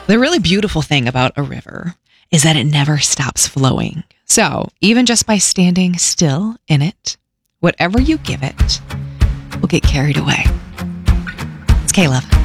The really beautiful thing about a river is that it never stops flowing. So even just by standing still in it, whatever you give it will get carried away. It's K-Love.